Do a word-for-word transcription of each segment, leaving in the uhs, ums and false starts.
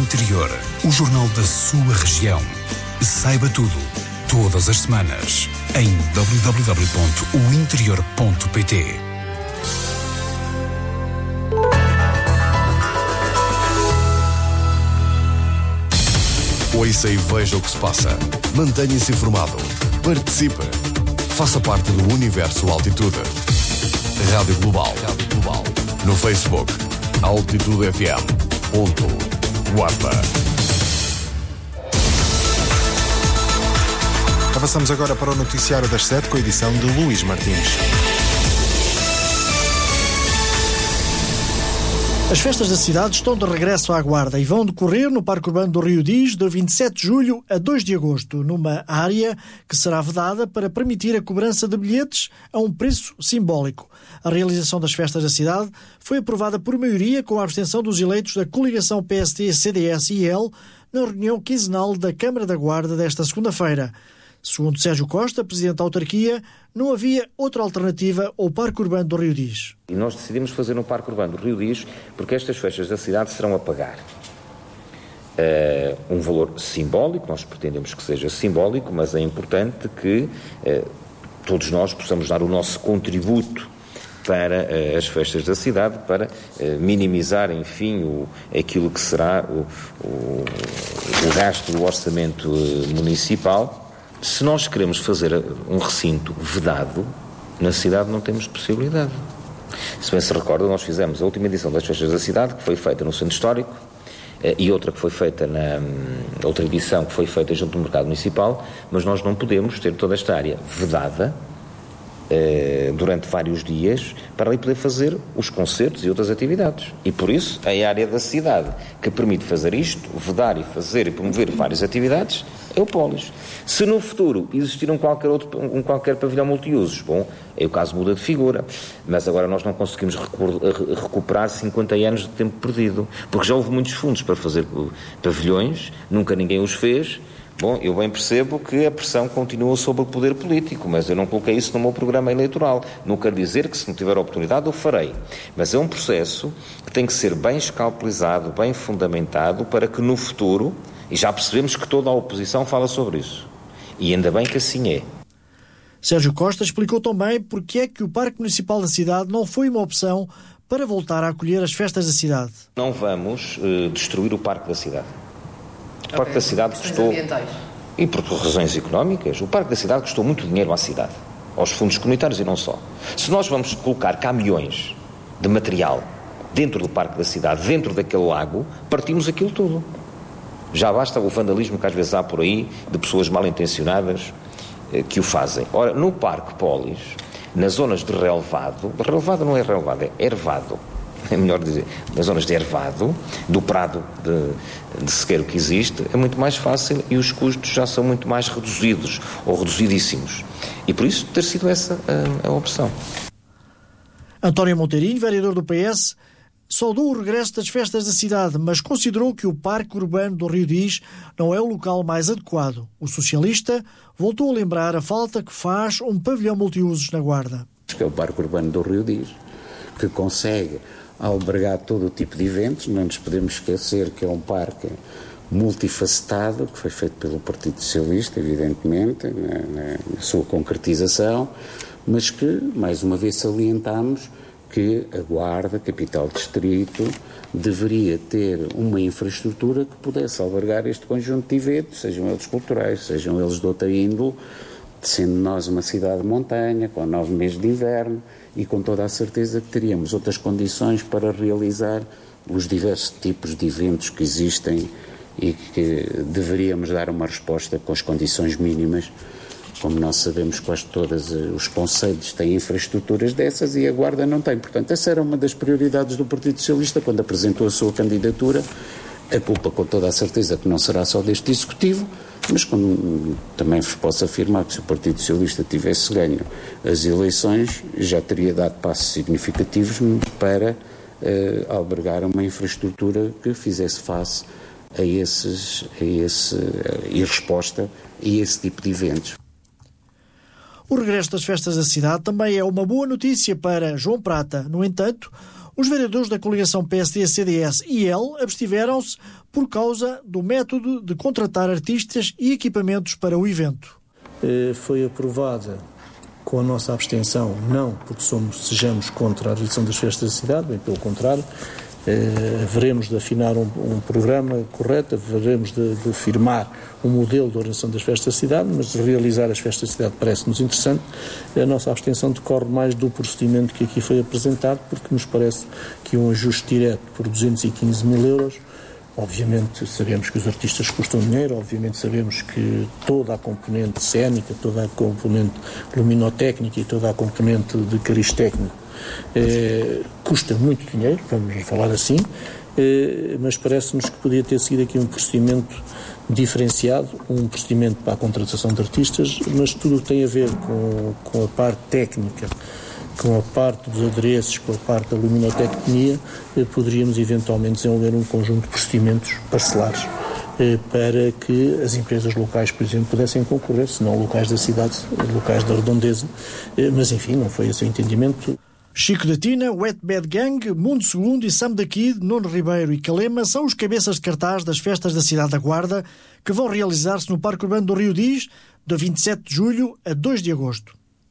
Interior, o jornal da sua região. Saiba tudo, todas as semanas, em w w w ponto o interior ponto p t. Ouça e veja o que se passa. Mantenha-se informado. Participe. Faça parte do Universo Altitude. Rádio Global. Rádio Global. No Facebook, Altitude F M. Ponto. Guarda. Avançamos agora para o noticiário das sete com a edição de Luís Martins. As festas da cidade estão de regresso à Guarda e vão decorrer no Parque Urbano do Rio Diz de vinte e sete de julho a dois de agosto, numa área que será vedada para permitir a cobrança de bilhetes a um preço simbólico. A realização das festas da cidade foi aprovada por maioria com a abstenção dos eleitos da coligação P S D, C D S e I L na reunião quinzenal da Câmara da Guarda desta segunda-feira. Segundo Sérgio Costa, presidente da autarquia, não havia outra alternativa ao Parque Urbano do Rio Diz. E nós decidimos fazer no Parque Urbano do Rio Diz porque estas festas da cidade serão a pagar uh, um valor simbólico, nós pretendemos que seja simbólico, mas é importante que uh, todos nós possamos dar o nosso contributo para uh, as festas da cidade, para uh, minimizar, enfim, o, aquilo que será o, o, o gasto do orçamento uh, municipal. Se nós queremos fazer um recinto vedado, na cidade não temos possibilidade. Se bem se recorda, nós fizemos a última edição das festas da cidade, que foi feita no Centro Histórico, e outra que foi feita na outra edição que foi feita junto do Mercado Municipal, mas nós não podemos ter toda esta área vedada eh, durante vários dias para ali poder fazer os concertos e outras atividades. E por isso, a área da cidade que permite fazer isto, vedar e fazer e promover várias atividades, é o Polis. Se no futuro existir um qualquer, outro, um qualquer pavilhão multiusos, bom, aí o caso muda de figura, mas agora nós não conseguimos recuperar cinquenta anos de tempo perdido, porque já houve muitos fundos para fazer pavilhões, nunca ninguém os fez. Bom, eu bem percebo que a pressão continua sobre o poder político, mas eu não coloquei isso no meu programa eleitoral. Não quero dizer que, se não tiver a oportunidade, eu farei. Mas é um processo que tem que ser bem escalpelizado, bem fundamentado, para que no futuro, e já percebemos que toda a oposição fala sobre isso, e ainda bem que assim é. Sérgio Costa explicou também porque é que o Parque Municipal da cidade não foi uma opção para voltar a acolher as festas da cidade. Não vamos uh, destruir o Parque da cidade. O Parque okay, da cidade custou, ambientais. E por razões económicas, o Parque da cidade custou muito dinheiro à cidade, aos fundos comunitários e não só. Se nós vamos colocar caminhões de material dentro do Parque da cidade, dentro daquele lago, partimos aquilo tudo. Já basta o vandalismo que às vezes há por aí, de pessoas mal intencionadas eh, que o fazem. Ora, no Parque Polis, nas zonas de relevado, relevado não é relevado, é ervado, é melhor dizer, nas zonas de ervado, do prado de, de sequeiro que existe, é muito mais fácil e os custos já são muito mais reduzidos, ou reduzidíssimos. E por isso ter sido essa a, a opção. António Monteirinho, vereador do P S, saudou o regresso das festas da cidade, mas considerou que o Parque Urbano do Rio Diz não é o local mais adequado. O socialista voltou a lembrar a falta que faz um pavilhão multiusos na Guarda. Que é o Parque Urbano do Rio Diz, que consegue albergar todo o tipo de eventos. Não nos podemos esquecer que é um parque multifacetado, que foi feito pelo Partido Socialista, evidentemente, na, na sua concretização, mas que, mais uma vez, salientamos que a Guarda, capital distrito, deveria ter uma infraestrutura que pudesse albergar este conjunto de eventos, sejam eles culturais, sejam eles de outra índole, sendo nós uma cidade de montanha, com nove meses de inverno, e com toda a certeza que teríamos outras condições para realizar os diversos tipos de eventos que existem e que deveríamos dar uma resposta com as condições mínimas. Como nós sabemos, quase todos os concelhos têm infraestruturas dessas e a Guarda não tem. Portanto, essa era uma das prioridades do Partido Socialista quando apresentou a sua candidatura. A culpa, com toda a certeza, que não será só deste Executivo, mas como também vos posso afirmar que se o Partido Socialista tivesse ganho as eleições, já teria dado passos significativos para uh, albergar uma infraestrutura que fizesse face a esses, a esse, uh, e resposta a esse tipo de eventos. O regresso das festas da cidade também é uma boa notícia para João Prata. No entanto, Os vereadores da coligação P S D, C D S e L abstiveram-se por causa do método de contratar artistas e equipamentos para o evento. Foi aprovada com a nossa abstenção, não porque somos, sejamos contra a realização das festas da cidade, bem pelo contrário, eh, veremos de afinar um, um programa correto, veremos de, de firmar um modelo de organização das festas da cidade, mas de realizar as festas da cidade parece-nos interessante. A nossa abstenção decorre mais do procedimento que aqui foi apresentado, porque nos parece que um ajuste direto por duzentos e quinze mil euros, obviamente sabemos que os artistas custam dinheiro, obviamente sabemos que toda a componente cénica, toda a componente luminotécnica e toda a componente de cariz técnico eh, custa muito dinheiro, vamos falar assim, eh, mas parece-nos que podia ter sido aqui um procedimento diferenciado, um procedimento para a contratação de artistas, mas tudo o que tem a ver com, com a parte técnica, com a parte dos adereços, com a parte da luminotecnia, eh, poderíamos eventualmente desenvolver um conjunto de procedimentos parcelares eh, para que as empresas locais, por exemplo, pudessem concorrer, se não locais da cidade, locais da redondeza, eh, mas enfim, não foi esse o entendimento. Chico da Tina, Wet Bad Gang, Mundo Segundo e Sam da Kid, Nuno Ribeiro e Calema são os cabeças de cartaz das festas da cidade da Guarda, que vão realizar-se no Parque Urbano do Rio Diz, de vinte e sete de julho a dois de agosto.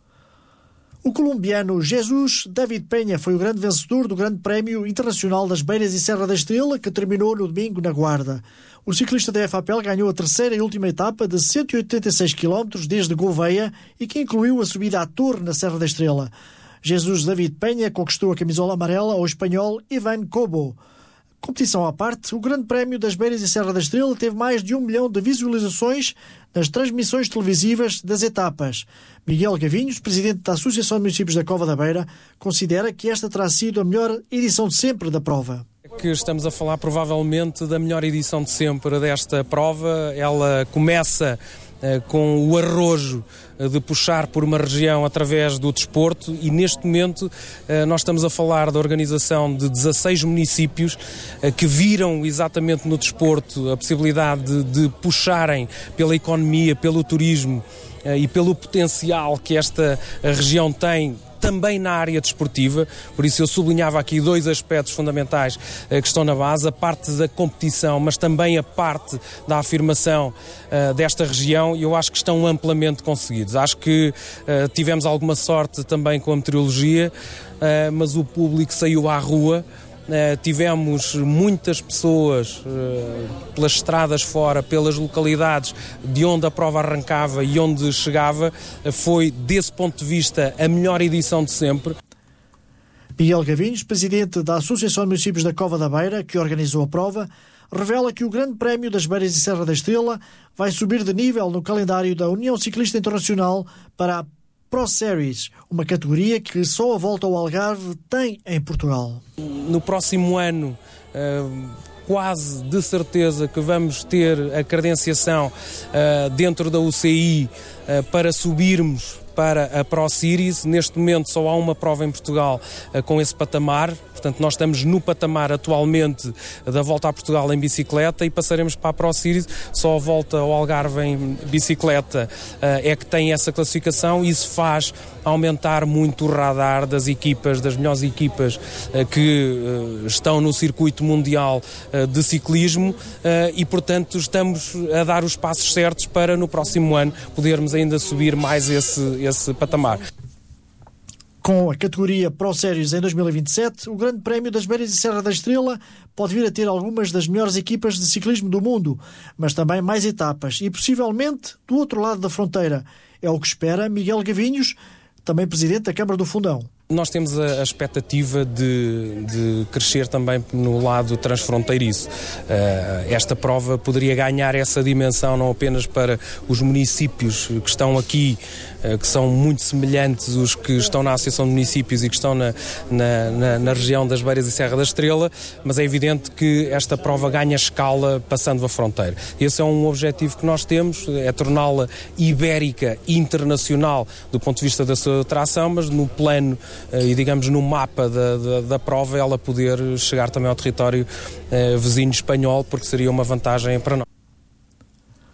O colombiano Jesus David Penha foi o grande vencedor do Grande Prémio Internacional das Beiras e Serra da Estrela, que terminou no domingo na Guarda. O ciclista da F A P L ganhou a terceira e última etapa de cento e oitenta e seis quilómetros desde Gouveia e que incluiu a subida à Torre na Serra da Estrela. Jesus David Penha conquistou a camisola amarela ao espanhol Ivan Cobo. Competição à parte, o Grande Prémio das Beiras e Serra da Estrela teve mais de um milhão de visualizações nas transmissões televisivas das etapas. Miguel Gavinhos, presidente da Associação de Municípios da Cova da Beira, considera que esta terá sido a melhor edição de sempre da prova. Que estamos a falar provavelmente da melhor edição de sempre desta prova. Ela começa eh, com o arrojo de puxar por uma região através do desporto e neste momento eh, nós estamos a falar da organização de dezasseis municípios eh, que viram exatamente no desporto a possibilidade de, de puxarem pela economia, pelo turismo eh, e pelo potencial que esta região tem também na área desportiva, por isso eu sublinhava aqui dois aspectos fundamentais uh, que estão na base, a parte da competição, mas também a parte da afirmação uh, desta região, e eu acho que estão amplamente conseguidos. Acho que uh, tivemos alguma sorte também com a meteorologia, uh, mas o público saiu à rua. Uh, tivemos muitas pessoas uh, pelas estradas fora, pelas localidades de onde a prova arrancava e onde chegava. Uh, foi, desse ponto de vista, a melhor edição de sempre. Miguel Gavinhos, presidente da Associação de Municípios da Cova da Beira, que organizou a prova, revela que o Grande Prémio das Beiras e Serra da Estrela vai subir de nível no calendário da União Ciclista Internacional para a Pro Series, uma categoria que só a Volta ao Algarve tem em Portugal. No próximo ano, uh, quase de certeza que vamos ter a credenciação uh, dentro da U C I uh, para subirmos para a Pro Series. Neste momento só há uma prova em Portugal uh, com esse patamar. Portanto, nós estamos no patamar atualmente da Volta a Portugal em bicicleta e passaremos para a Pro Series. Só a Volta ao Algarve em bicicleta uh, é que tem essa classificação e isso faz aumentar muito o radar das equipas, das melhores equipas uh, que uh, estão no circuito mundial uh, de ciclismo uh, e, portanto, estamos a dar os passos certos para no próximo ano podermos ainda subir mais esse, esse patamar. Com a categoria Pro Series em dois mil e vinte e sete, o Grande Prémio das Beiras e Serra da Estrela pode vir a ter algumas das melhores equipas de ciclismo do mundo, mas também mais etapas e possivelmente do outro lado da fronteira. É o que espera Miguel Gavinhos, também presidente da Câmara do Fundão. Nós temos a, a expectativa de, de crescer também no lado transfronteiriço. Uh, esta prova poderia ganhar essa dimensão não apenas para os municípios que estão aqui, uh, que são muito semelhantes os que estão na Associação de Municípios e que estão na, na, na, na região das Beiras e Serra da Estrela, mas é evidente que esta prova ganha escala passando a fronteira. Esse é um objetivo que nós temos, é torná-la ibérica internacional do ponto de vista da sua atração, mas no plano e digamos no mapa da, da, da prova ela poder chegar também ao território eh, vizinho espanhol, porque seria uma vantagem para nós.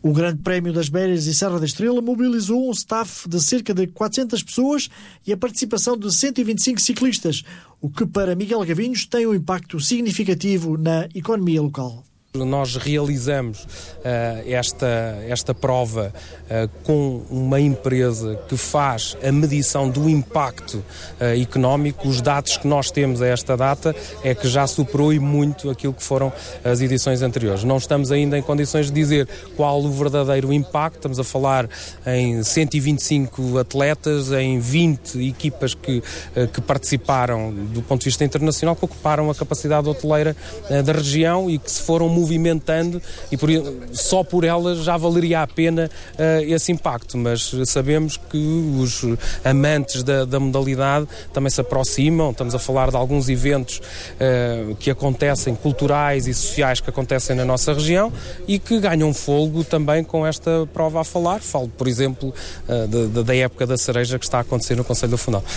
O Grande Prémio das Beiras e Serra da Estrela mobilizou um staff de cerca de quatrocentas pessoas e a participação de cento e vinte e cinco ciclistas, o que para Miguel Gavinhos tem um impacto significativo na economia local. Nós realizamos uh, esta, esta prova uh, com uma empresa que faz a medição do impacto uh, económico. Os dados que nós temos a esta data é que já superou e muito aquilo que foram as edições anteriores. Não estamos ainda em condições de dizer qual o verdadeiro impacto. Estamos a falar em cento e vinte e cinco atletas, em vinte equipas que, uh, que participaram do ponto de vista internacional, que ocuparam a capacidade hoteleira uh, da região e que se foram movimentando, e por, só por elas já valeria a pena uh, esse impacto, mas sabemos que os amantes da, da modalidade também se aproximam. Estamos a falar de alguns eventos uh, que acontecem, culturais e sociais que acontecem na nossa região e que ganham fôlego também com esta prova a falar. Falo, por exemplo, uh, da, da época da cereja que está a acontecer no Concelho do Fundão.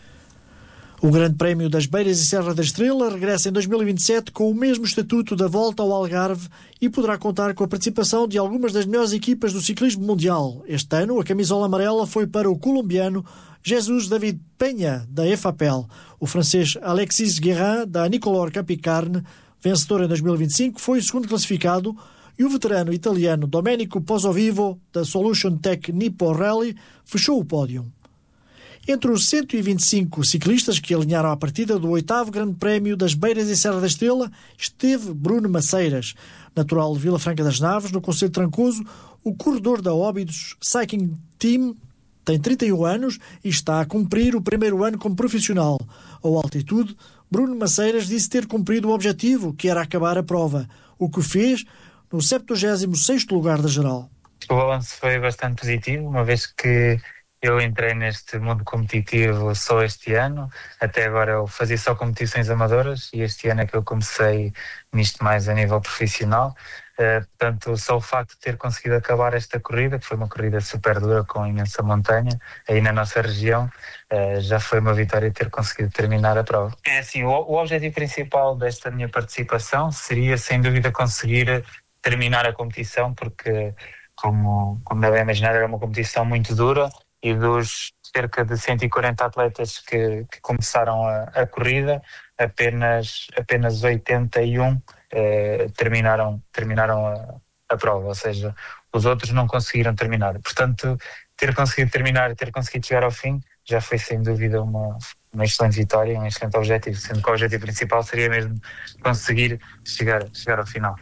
O Grande Prémio das Beiras e Serra da Estrela regressa em dois mil e vinte e sete com o mesmo estatuto da volta ao Algarve e poderá contar com a participação de algumas das melhores equipas do ciclismo mundial. Este ano, a camisola amarela foi para o colombiano Jesus David Penha, da EFAPEL. O francês Alexis Guérin, da Nicolor Capicarne, vencedor em dois mil e vinte e cinco, foi o segundo classificado, e o veterano italiano Domenico Pozzovivo, da Solution Tech Nippo Rally, fechou o pódio. Entre os cento e vinte e cinco ciclistas que alinharam à partida do oitavo Grande Prémio das Beiras e Serra da Estrela esteve Bruno Maceiras, natural de Vila Franca das Naves, no concelho de Trancoso. O corredor da Óbidos Cycling Team tem trinta e um anos e está a cumprir o primeiro ano como profissional. Ao altitude, Bruno Maceiras disse ter cumprido o objetivo, que era acabar a prova, o que fez no septuagésimo sexto lugar da geral. O balanço foi bastante positivo, uma vez que eu entrei neste mundo competitivo só este ano. Até agora eu fazia só competições amadoras e este ano é que eu comecei nisto mais a nível profissional. Uh, portanto, só o facto de ter conseguido acabar esta corrida, que foi uma corrida super dura com imensa montanha, aí na nossa região, uh, já foi uma vitória ter conseguido terminar a prova. É assim, o, o objetivo principal desta minha participação seria, sem dúvida, conseguir terminar a competição, porque, como, como devem imaginar, era uma competição muito dura. E dos cerca de cento e quarenta atletas que, que começaram a, a corrida, apenas, apenas oitenta e um eh, terminaram, terminaram a, a prova, ou seja, os outros não conseguiram terminar. Portanto, ter conseguido terminar e ter conseguido chegar ao fim já foi sem dúvida uma, uma excelente vitória, um excelente objetivo, sendo que o objetivo principal seria mesmo conseguir chegar, chegar ao final.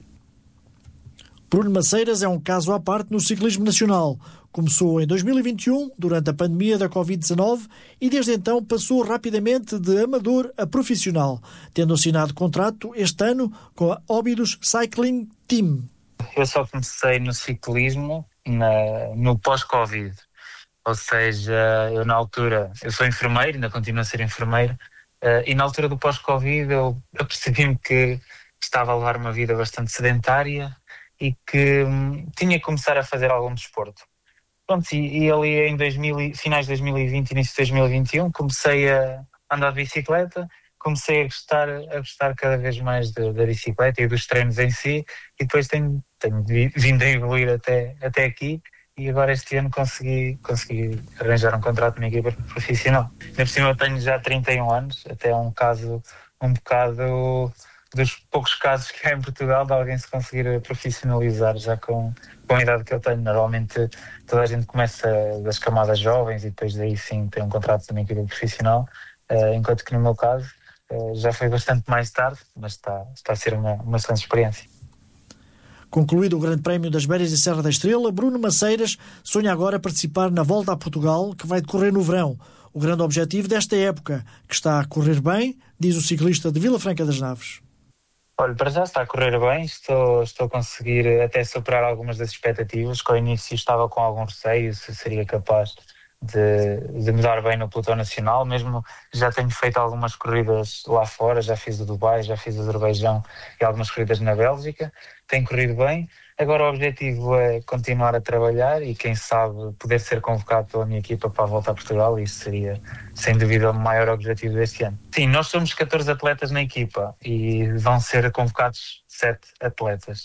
Bruno Maceiras é um caso à parte no ciclismo nacional. Começou em dois mil e vinte e um, durante a pandemia da covid dezanove, e desde então passou rapidamente de amador a profissional, tendo assinado contrato este ano com a Óbidos Cycling Team. Eu só comecei no ciclismo na, no pós-Covid, ou seja, eu na altura, eu sou enfermeiro, ainda continuo a ser enfermeiro, uh, e na altura do pós-Covid eu, eu percebi-me que estava a levar uma vida bastante sedentária e que hum, tinha que começar a fazer algum desporto. Pronto, e, e ali em dois mil, finais de dois mil e vinte, início de dois mil e vinte e um, comecei a andar de bicicleta, comecei a gostar, a gostar cada vez mais de, da bicicleta e dos treinos em si, e depois tenho, tenho vindo a evoluir até, até aqui, e agora este ano consegui, consegui arranjar um contrato numa equipa profissional. Ainda por cima eu tenho já trinta e um anos, até é um caso um bocado dos poucos casos que há em Portugal de alguém se conseguir profissionalizar já com, com a idade que eu tenho. Normalmente toda a gente começa das camadas jovens e depois daí sim tem um contrato de uma equipa profissional, uh, enquanto que no meu caso uh, já foi bastante mais tarde, mas está, está a ser uma, uma excelente experiência. Concluído o Grande Prémio das Beiras e Serra da Estrela, Bruno Maceiras sonha agora participar na Volta a Portugal, que vai decorrer no verão. O grande objetivo desta época, que está a correr bem, diz o ciclista de Vila Franca das Naves. Olha, para já está a correr bem, estou, estou a conseguir até superar algumas das expectativas, que ao início estava com algum receio se seria capaz de, de me dar bem no pelotão nacional. Mesmo já tenho feito algumas corridas lá fora, já fiz o Dubai, já fiz o Azerbaijão e algumas corridas na Bélgica, tem corrido bem. Agora o objetivo é continuar a trabalhar e quem sabe poder ser convocado pela minha equipa para a Volta a Portugal. Isso seria sem dúvida o maior objetivo deste ano. Sim, nós somos catorze atletas na equipa e vão ser convocados sete atletas.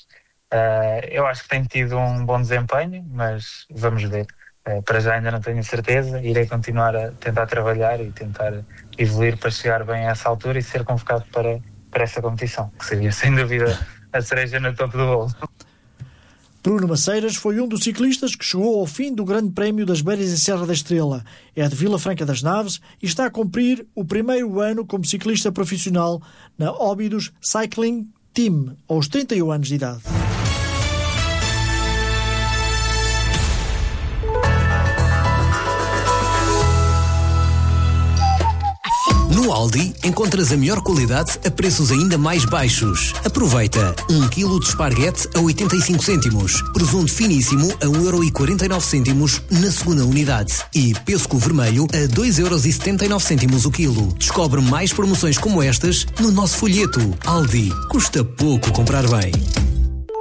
Uh, eu acho que tem tido um bom desempenho, mas vamos ver. Uh, para já ainda não tenho certeza, irei continuar a tentar trabalhar e tentar evoluir para chegar bem a essa altura e ser convocado para, para essa competição, que seria sem dúvida a cereja no topo do bolo. Bruno Maceiras foi um dos ciclistas que chegou ao fim do Grande Prémio das Beiras e Serra da Estrela. É de Vila Franca das Naves e está a cumprir o primeiro ano como ciclista profissional na Óbidos Cycling Team, aos trinta e um anos de idade. No Aldi encontras a melhor qualidade a preços ainda mais baixos. Aproveita um quilo de esparguete a oitenta e cinco cêntimos, presunto finíssimo a um euro e quarenta e nove cêntimos na segunda unidade e pêssego vermelho a dois euros e setenta e nove cêntimos o quilo. Descobre mais promoções como estas no nosso folheto. Aldi, custa pouco comprar bem.